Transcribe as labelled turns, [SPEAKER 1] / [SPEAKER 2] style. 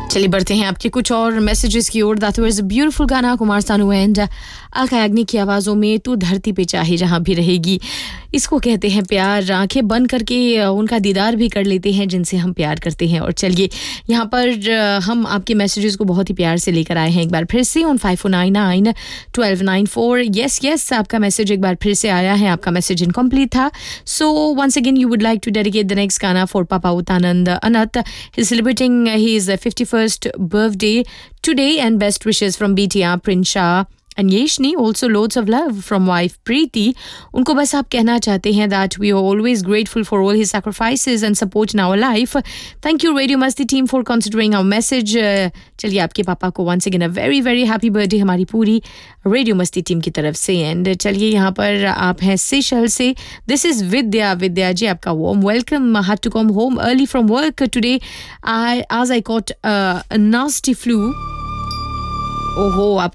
[SPEAKER 1] चलिए बढ़ते हैं आपके कुछ और मैसेजेस की ओर. दैट वाज अ ब्यूटीफुल गाना कुमार सानू एंड आका याग्निक की आवाज़ों में. तू धरती पे चाहे जहाँ भी रहेगी. इसको कहते हैं प्यार. आंखें बंद करके उनका दीदार भी कर लेते हैं जिनसे हम प्यार करते हैं. और चलिए यहाँ पर हम आपके मैसेजेस को बहुत ही प्यार से लेकर आए हैं एक बार फिर से ऑन 5499 यस यस आपका मैसेज एक बार फिर से आया है. आपका मैसेज इनकम्प्लीट था. So once again you would like to dedicate the next गाना फॉर पापा उतानंद अनत. He is celebrating his 51st birthday today and best wishes from BTR Prince Shah and Yeshni. Also loads of love from wife Preeti. उनको बस आप कहना चाहते हैं that we are always grateful for all his sacrifices and support in our life. Thank you Radio Masti team for considering our message. चलिए आपके पापा को once again a very very happy birthday हमारी पूरी Radio Masti team की तरफ से. And चलिए यहाँ पर आप हैं सेशल से. This is विद्या जी आपका warm welcome. Had to come home early from work today as I caught a nasty flu. ओहो आप